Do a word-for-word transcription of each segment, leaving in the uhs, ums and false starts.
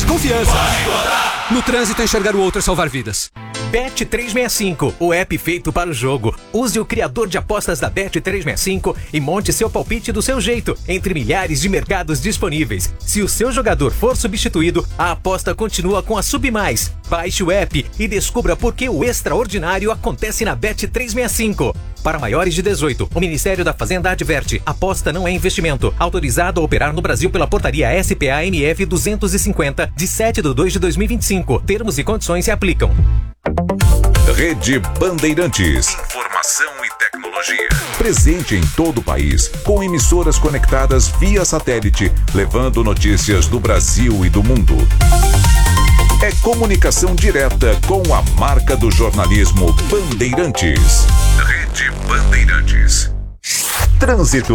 confiança. No trânsito, enxergar o outro é salvar vidas. Bet trezentos e sessenta e cinco, o app feito para o jogo. Use o criador de apostas da Bet trezentos e sessenta e cinco e monte seu palpite do seu jeito, entre milhares de mercados disponíveis. Se o seu jogador for substituído, a aposta continua com a Submais. Baixe o app e descubra por que o extraordinário acontece na Bet trezentos e sessenta e cinco. Para maiores de dezoito, o Ministério da Fazenda adverte: aposta não é investimento. Autorizado a operar no Brasil pela portaria S P A M F duzentos e cinquenta, de sete de dois de dois mil e vinte e cinco. Termos e condições se aplicam. Rede Bandeirantes. Informação e tecnologia. Presente em todo o país, com emissoras conectadas via satélite, levando notícias do Brasil e do mundo. É comunicação direta com a marca do jornalismo Bandeirantes. Rede Bandeirantes. Trânsito.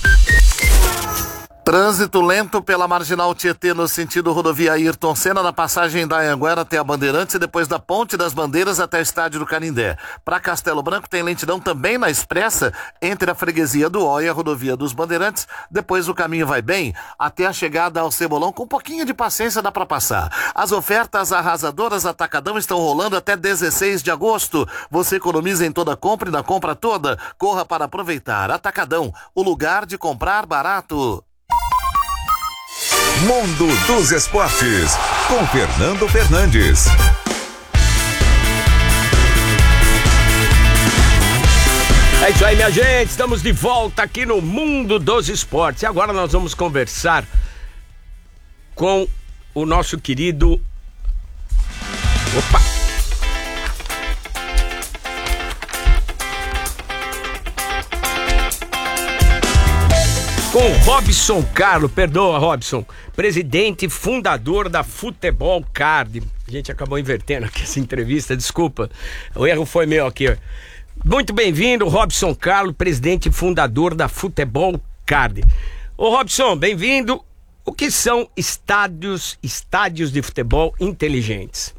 Trânsito lento pela Marginal Tietê no sentido rodovia Ayrton Senna, na passagem da Anhanguera até a Bandeirantes e depois da Ponte das Bandeiras até o Estádio do Canindé. Para Castelo Branco tem lentidão também na Expressa entre a freguesia do Ó e a rodovia dos Bandeirantes. Depois o caminho vai bem até a chegada ao Cebolão, com um pouquinho de paciência dá para passar. As ofertas arrasadoras Atacadão estão rolando até dezesseis de agosto. Você economiza em toda compra e na compra toda. Corra para aproveitar. Atacadão, o lugar de comprar barato. Mundo dos Esportes, com Fernando Fernandes. É isso aí, minha gente, estamos de volta aqui no Mundo dos Esportes. E agora nós vamos conversar com o nosso querido... Opa! Com Robson Carlo, perdoa, Robson, presidente e fundador da Futebol Card. A gente acabou invertendo aqui essa entrevista, desculpa, o erro foi meu aqui. Muito bem-vindo, Robson Carlo, presidente e fundador da Futebol Card. Ô Robson, bem-vindo. O que são estádios, estádios de futebol inteligentes?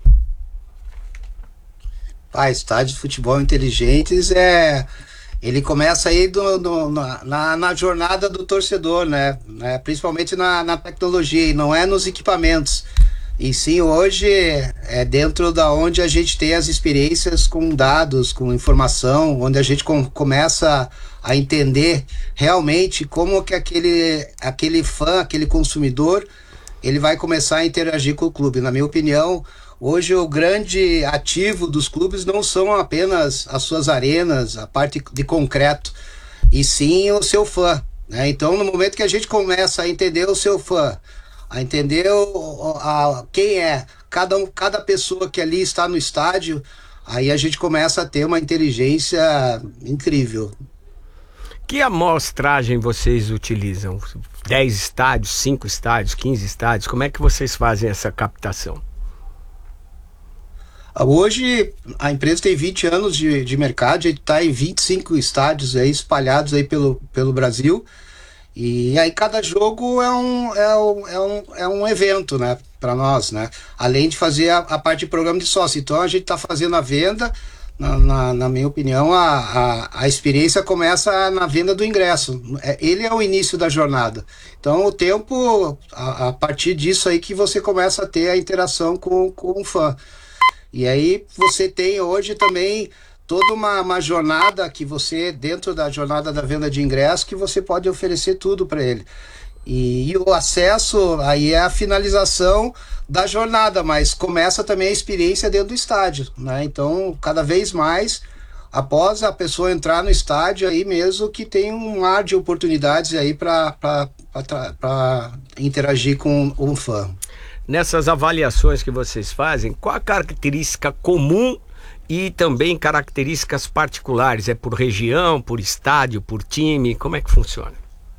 Ah, estádios de futebol inteligentes é... Ele começa aí do, do, na, na jornada do torcedor, né? né? Principalmente na, na tecnologia, e não é nos equipamentos. E sim, hoje é dentro da onde a gente tem as experiências com dados, com informação, onde a gente com, começa a entender realmente como que aquele, aquele fã, aquele consumidor, ele vai começar a interagir com o clube. Na minha opinião, hoje o grande ativo dos clubes não são apenas as suas arenas, a parte de concreto, e sim o seu fã, né? Então, no momento que a gente começa a entender o seu fã, a entender o, a, quem é cada, um, cada pessoa que ali está no estádio, aí a gente começa a ter uma inteligência incrível. Que amostragem vocês utilizam? dez estádios, cinco estádios, quinze estádios? Como é que vocês fazem essa captação? Hoje a empresa tem vinte anos de, de mercado, a gente está em vinte e cinco estádios aí, espalhados aí pelo, pelo Brasil, e aí cada jogo é um, é um, é um, é um evento, né, para nós, né, além de fazer a, a parte de programa de sócio. Então a gente está fazendo a venda, na, na, na minha opinião, a, a, a experiência começa na venda do ingresso, ele é o início da jornada. Então o tempo, a, a partir disso aí que você começa a ter a interação com, com o fã. E aí você tem hoje também toda uma, uma jornada que você, dentro da jornada da venda de ingresso, que você pode oferecer tudo para ele. E, e o acesso aí é a finalização da jornada, mas começa também a experiência dentro do estádio, né? Então, cada vez mais, após a pessoa entrar no estádio, aí mesmo que tem um mar de oportunidades aí para interagir com um fã. Nessas avaliações que vocês fazem, qual a característica comum e também características particulares? É por região, por estádio, por time? Como é que funciona?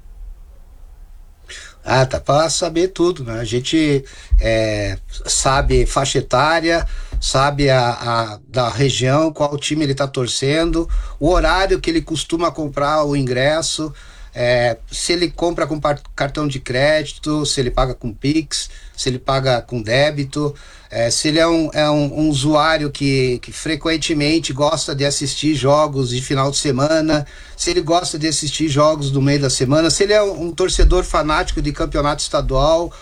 Ah, tá para saber tudo, né? A gente é, sabe faixa etária, sabe a, a, da região, qual time ele tá torcendo, o horário que ele costuma comprar o ingresso, é, se ele compra com cartão de crédito, se ele paga com Pix, se ele paga com débito, é, se ele é, um, é um, um usuário que, que frequentemente gosta de assistir jogos de final de semana, se ele gosta de assistir jogos do meio da semana, se ele é um, um torcedor fanático de campeonato estadual